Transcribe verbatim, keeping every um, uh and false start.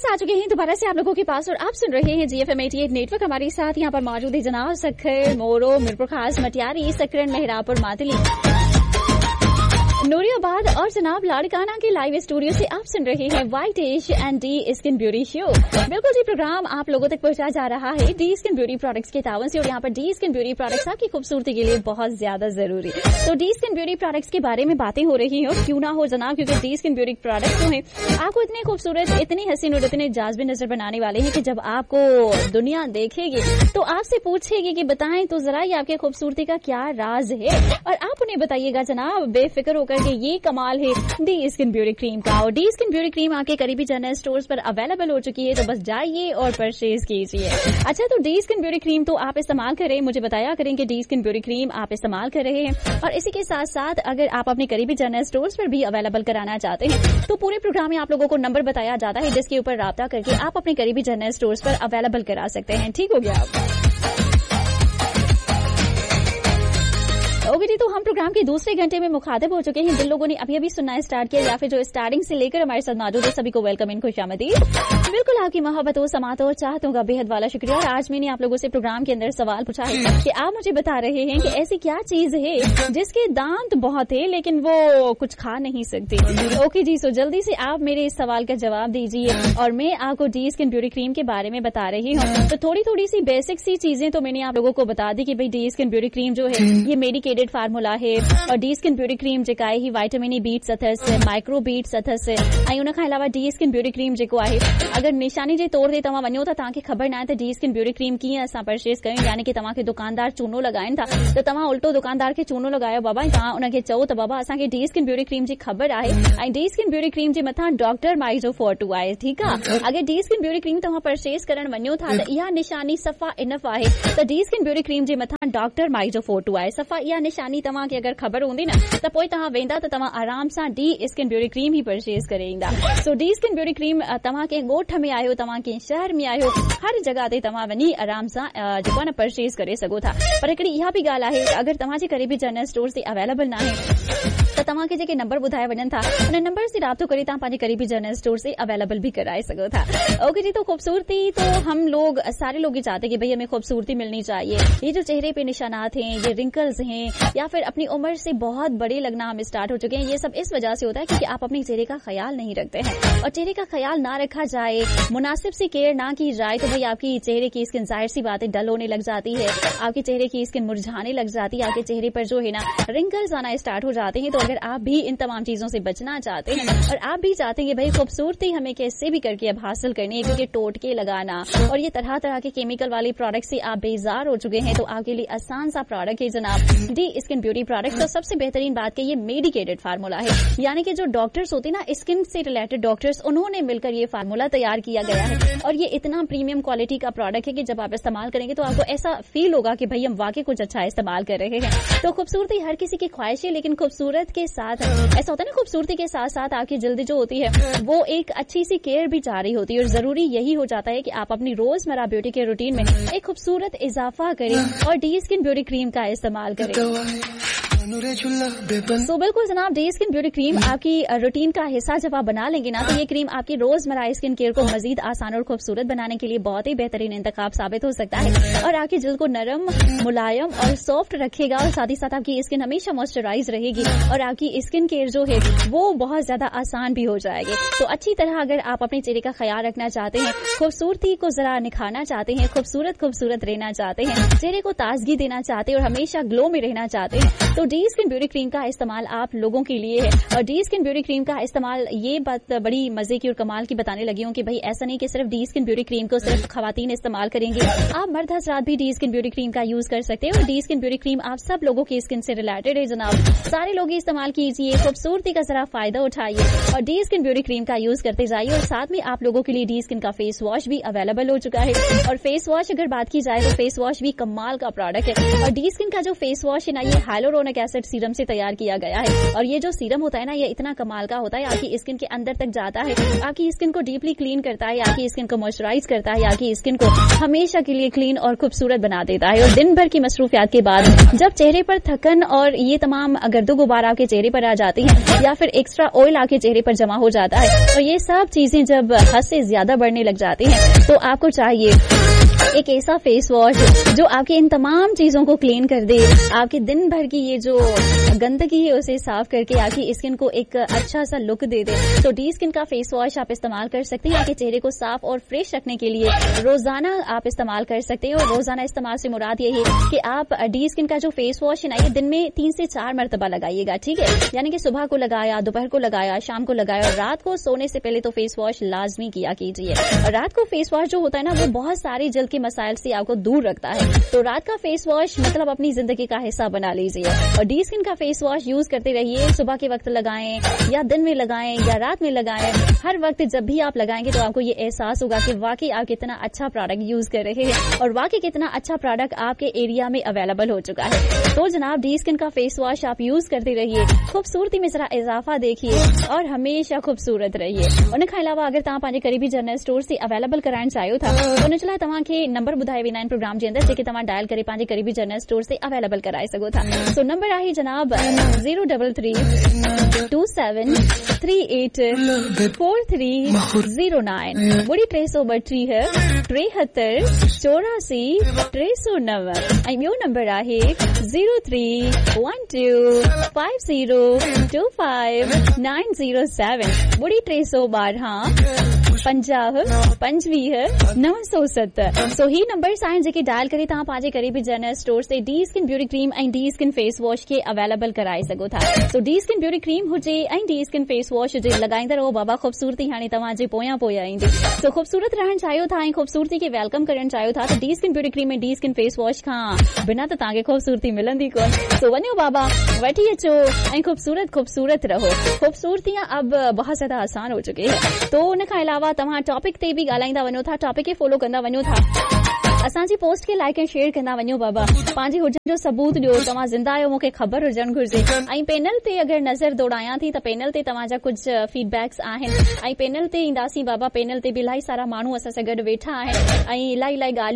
वापस आ चुके हैं दोबारा से आप लोगों के पास और आप सुन रहे हैं जी एफ एम अठासी नेटवर्क। हमारे साथ यहाँ पर मौजूद है जनाब सखर, मोरो, मीरपुर खास, मटियारी, सकरन, मेहरापुर, मातली, नूरियाबाद और जनाब लाड़काना के लाइव स्टूडियो से आप सुन रहे हैं white ash and D skin beauty show. बिल्कुल जी, प्रोग्राम आप लोगों तक पहुंचा जा रहा है डी स्किन ब्यूटी प्रोडक्ट्स के तावन से और यहाँ पर डी स्किन ब्यूटी प्रोडक्ट्स आपकी खूबसूरती के लिए बहुत ज्यादा जरूरी। तो डी स्किन ब्यूटी प्रोडक्ट्स के बारे में बातें हो रही हो, क्यों ना हो जनाब, क्योंकि डी स्किन ब्यूटी प्रोडक्ट्स जो है आपको इतने खूबसूरत, इतनी हसीन और इतने जाज़बी नजर बनाने वाले हैं कि जब आपको दुनिया देखेगी तो आपसे पूछेगी कि बताएं तो जरा ये आपके खूबसूरती का क्या राज है, और आप उन्हें बताइएगा जनाब बेफिक्र होकर कि ये कमाल है डी स्किन ब्यूटी क्रीम का। और डी स्किन ब्यूटी क्रीम आपके करीबी जनरल स्टोर्स पर अवेलेबल हो चुकी है, तो बस जाइए और परचेज कीजिए। अच्छा, तो डी स्किन ब्यूटी क्रीम तो आप इस्तेमाल करें, मुझे बताया करें कि डी स्किन ब्यूटी क्रीम आप इस्तेमाल कर रहे हैं, और इसी के साथ साथ अगर आप अपने करीबी जनरल स्टोर्स पर भी अवेलेबल कराना चाहते हैं तो पूरे प्रोग्राम में आप लोगों को नंबर बताया जाता है जिसके ऊपर राब्ता करके आप अपने करीबी जनरल स्टोर्स पर अवेलेबल करा सकते हैं। ठीक हो गया आप? ओके जी, तो हम प्रोग्राम के दूसरे घंटे में मुखातिब हो चुके हैं। जिन लोगों ने अभी अभी सुनना स्टार्ट किया या फिर जो स्टार्टिंग से लेकर हमारे साथ मौजूद है, सभी को वेलकम इन, खुशामदीद। बिल्कुल आपकी मोहब्बतों, समातों, चाहतों का बेहद वाला शुक्रिया। और आज मैंने आप लोगों से प्रोग्राम के अंदर सवाल पूछा है कि आप मुझे बता रहे हैं कि ऐसी क्या चीज है जिसके दांत बहुत है लेकिन वो कुछ खा नहीं सकती। ओके जी, सो जल्दी से आप मेरे इस सवाल का जवाब दीजिए और मैं आपको डी स्किन ब्यूटी क्रीम के बारे में बता रही हूँ। तो थोड़ी थोड़ी सी बेसिक सी चीजें तो मैंने आप लोगों को बता दी कि भाई डी स्किन ब्यूटी क्रीम जो है ये मेडिकेटेड फार्मूला है, और डी स्किन ब्यूटी क्रीम जेका आहे विटामिन ई बीट्स अथस, माइक्रो बीट्स अथस, ऐं उन खां अलावा डी स्किन ब्यूटी क्रीम जेको आहे अगर निशानी जे तौर ते तव्हां वञो था, तव्हांखे ख़बर न आहे त डी स्किन ब्यूटी क्रीम कीअं असां परचेस कयूं, यानी कि तव्हांखे दुकानदार चूनो लॻाइनि था त तव्हां उल्टो दुकानदार खे चूनो लॻायो बाबा, तव्हां उनखे चओ त बाबा असांखे डी स्किन ब्यूटी क्रीम जी ख़बर आहे ऐं डी स्किन ब्यूटी क्रीम जे मथां डॉक्टर माइजो फोटो आहे। ठीकु आहे, अगर डी स्किन ब्यूटी क्रीम तव्हां परचेस करण वञो था त इहा निशानी सफ़ा इनफ आहे त डी स्किन ब्यूटी क्रीम जे मथां डॉक्टर माइजो फोटो आहे। सफ़ा इहा निशानी तव्हांखे अगर ख़बर हूंदी न त पोइ तव्हां वेंदा त तव्हां आराम सां डी स्किन ब्यूटी क्रीम ही परचेस करे ईंदा। सो डी स्किन ब्यूटी क्रीम तव्हां कंहिं ॻोठ में आहियो, तव्हां कंहिं शहर में आहियो, हर जगह ते तव्हां वञी आराम सां जेको आहे न परचेस करे सघो था। पर हिकिड़ी इहा बि ॻाल्हि आहे त अगर तव्हांजे करीबी जनरल स्टोर ते अवेलेबल न आहे त तव्हांखे जेके नंबर ॿुधाए वञनि था उन नंबर से राब्तो करे तव्हां पंहिंजे करीबी जनरल स्टोर से अवेलेबल भी कराए सघो था। ओके जी, तो खूबसूरती तो हम लोग सारे लोग ही चाहते हैं कि भाई हमें खूबसूरती मिलनी चाहिए। ये जो चेहरे पे निशानात हैं, ये रिंकल्स हैं, या फिर अपनी उम्र से बहुत बड़े लगना हम स्टार्ट हो चुके हैं, ये सब इस वजह से होता है क्योंकि आप अपने चेहरे का ख्याल नहीं रखते हैं। और चेहरे का ख्याल ना रखा जाए, मुनासिब सी केयर ना की जाए तो भाई आपकी चेहरे की स्किन जाहिर सी बात है डल होने लग जाती है, आपके चेहरे की स्किन मुरझाने लग जाती है, आपके चेहरे पर जो है ना रिंकल्स आना स्टार्ट हो जाते हैं। तो अगर आप भी इन तमाम चीजों से बचना चाहते हैं और आप भी चाहते हैं कि भाई खूबसूरती हमें कैसे भी करके अब हासिल करनी है, क्योंकि टोटके लगाना और ये तरह तरह के केमिकल वाले प्रोडक्ट से आप बेजार हो चुके हैं, तो आपके लिए आसान सा प्रोडक्ट है जनाब डी स्किन ब्यूटी प्रोडक्ट। तो सबसे बेहतरीन बात कि ये मेडिकेटेड फार्मूला है, यानी कि जो डॉक्टर्स होते हैं ना स्किन से रिलेटेड डॉक्टर्स, उन्होंने मिलकर ये फार्मूला तैयार किया गया है। और ये इतना प्रीमियम क्वालिटी का प्रोडक्ट है कि जब आप इस्तेमाल करेंगे तो आपको ऐसा फील होगा कि भाई हम वाकई कुछ अच्छा इस्तेमाल कर रहे हैं। तो खूबसूरती हर किसी की ख्वाहिश है, लेकिन खूबसूरत के साथ ऐसा होता है ना, खूबसूरती के साथ साथ आपकी जल्द जो होती है वो एक अच्छी सी केयर भी चाह रही होती है, और जरूरी यही हो जाता है कि आप अपनी रोजमर्रा ब्यूटी के रूटीन में एक खूबसूरत इजाफा करें और डी स्किन ब्यूटी क्रीम का इस्तेमाल करें। तो बिल्कुल जनाब, डी स्किन ब्यूटी क्रीम आपकी रूटीन का हिस्सा जब आप बना लेंगे ना, तो ये क्रीम आपकी रोजमर्रा स्किन केयर को मजीद आसान और खूबसूरत बनाने के लिए बहुत ही बेहतरीन इंतखाब साबित हो सकता है, और आपकी जल्द को नरम, मुलायम और सॉफ्ट रखेगा, और साथ ही साथ आपकी स्किन हमेशा मॉइस्चराइज रहेगी और आपकी स्किन केयर जो है वो बहुत ज्यादा आसान भी हो जाएगी। तो अच्छी तरह अगर आप अपने चेहरे का ख्याल रखना चाहते हैं, खूबसूरती को जरा निखारना चाहते हैं, खूबसूरत खूबसूरत रहना चाहते हैं, चेहरे को ताजगी देना चाहते हैं और हमेशा ग्लो में रहना चाहते हैं, तो डी स्किन ब्यूटी क्रीम का इस्तेमाल आप लोगों के लिए है। और डी स्किन ब्यूटी क्रीम का इस्तेमाल, ये बात बड़ी मजे की और कमाल की बताने लगी हूँ कि भाई ऐसा नहीं कि सिर्फ डी स्किन ब्यूटी क्रीम को सिर्फ खवातीन इस्तेमाल करेंगे, आप मर्द हजरात भी डी स्किन ब्यूटी क्रीम का यूज कर सकते हैं। और डी स्किन ब्यूटी क्रीम आप सब लोगों की स्किन से रिलेटेड है जनाब, सारे लोग इस्तेमाल कीजिए, खूबसूरती का जरा फायदा उठाइए और डी स्किन ब्यूटी क्रीम का यूज करते जाइए। और साथ में आप लोगों के लिए डी स्किन का फेस वॉश भी अवेलेबल हो चुका है, और फेस वॉश अगर बात की जाए तो फेस वॉश भी कमाल का प्रोडक्ट है। और डी स्किन का जो फेस वॉश है ना, ये हाइलोरोनिक हाइलुरोनिक एसिड सीरम से तैयार किया गया है। और ये जो सीरम होता है ना, ये इतना कमाल का होता है, आपकी स्किन के अंदर तक जाता है, आपकी स्किन को डीपली क्लीन करता है, आपकी स्किन को मॉइस्चराइज करता है, आपकी स्किन को हमेशा के लिए क्लीन और खूबसूरत बना देता है। और दिन भर की मसरूफियात के बाद जब चेहरे पर थकन और ये तमाम गर्दो गुबार आपके चेहरे पर आ जाती हैं, या फिर एक्स्ट्रा ऑयल आपके चेहरे पर जमा हो जाता है, और ये सब चीजें जब हद से ज्यादा बढ़ने लग जाती हैं, तो आपको चाहिए एक ऐसा फेस वॉश जो आपके इन तमाम चीजों को क्लीन कर दे, आपके दिन भर की ये जो गंदगी है उसे साफ करके आपकी स्किन को एक अच्छा सा लुक दे दे। तो डी स्किन का फेस वॉश आप इस्तेमाल कर सकते हैं। आपके चेहरे को साफ और फ्रेश रखने के लिए रोजाना आप इस्तेमाल कर सकते हैं। और रोजाना इस्तेमाल से मुराद ये है कि आप डी स्किन का जो फेस वॉश है ना, ये दिन में तीन से चार मरतबा लगाइएगा, ठीक है। यानी कि सुबह को लगाया, दोपहर को लगाया, शाम को लगाया, और रात को सोने से पहले तो फेस वॉश लाजमी किया कीजिए। और रात को फेस वॉश जो होता है ना, वो बहुत सारी जल्द के मसाइल से आपको दूर रखता है। तो रात का फेस वॉश मतलब अपनी जिंदगी का हिस्सा बना लीजिए। और डी स्किन का फेस वॉश यूज करते रहिए। सुबह के वक्त लगाएं, या दिन में लगाएं, या रात में लगाएं, हर वक्त जब भी आप लगाएंगे तो आपको ये एहसास होगा कि वाकई आप कितना अच्छा प्रोडक्ट यूज कर रहे हैं, और वाकई कितना अच्छा प्रोडक्ट आपके एरिया में अवेलेबल हो चुका है। तो जनाब, डी स्किन का फेस वॉश आप यूज करते रहिए, खूबसूरती में जरा इजाफा देखिए, और हमेशा खूबसूरत रहिए। उन खां अलावा अगर तव्हां पंहिंजे करीबी जनरल स्टोर से अवेलेबल कराइण चाहियो था, उन जे लाइ तव्हांखे नंबर ॿुधाए वेंदा आहिनि प्रोग्राम जे अंदरि, जेके तव्हां डायल करे पंहिंजे करीबी जनरल स्टोर से अवेलेबल कराए सघो था। सो नंबर आहे जनाब zero double three to seven three eight four three zero nine ॿुड़ी टे सौ ॿटीह टेहतरि चोरासी टे सौ नव। ऐं ॿियो नंबर आहे zero three one two five zero two five nine zero seven ॿुड़ी टे सौ ॿारहं पंजाह पंजवीह नव सौ सतर। सो ही नंबर्स आहिनि जेके डायल करे तव्हां पंहिंजे करीबी जनरल स्टोर से डी स्किन ब्यूटी क्रीम ऐं डी स्किन फेस वॉश खे अवेलेबल कराए सघो था। सो डी स्किन ब्यूटी क्रीम हुजे ऐं डी स्किन फेस वॉश हुजे, लॻाईंदा रहो बाबा, ख़ूबसूरती हाणे तव्हांजे पोयां पोयां ईंदी। सो ख़ूबसूरत रहण चाहियो था ऐं ख़ूबसूरती खे वेलकम करण चाहियो था, त डी स्किन ब्यूटी क्रीम ऐं डी स्किन फेस वॉश खां बिना त तव्हांखे ख़ूबसूरती मिलंदी कोन। सो वञो बाबा, वठी अचो ऐं खूबसूरत खूबसूरत रहो। खूबसूरतियां अब बहुत ज्यादा आसान हो चुकी है। तो उन खां अलावा तव्हां टॉपिक ते बि ॻाल्हाईंदा वञो था, टॉपिक खे फॉलो कंदा वञो था, असांजी पोस्ट खे लाइक ऐं शेयर कंदा वञो बाबा, पंहिंजे हुजण जो सबूत ॾियो, तव्हां ज़िंदा आहियो मूंखे ख़बर हुजणु घुर्जे। ऐं पैनल ते अगरि नज़र दौड़ायां थी त पैनल ते तव्हांजा कुझु फीडबैक्स आहिनि, ऐं पैनल ते ईंदासीं बाबा, पैनल ते बि इलाही सारा माण्हू असां सां गॾु वेठा आहिनि, ऐं इलाही इलाही ॻाल्हियूं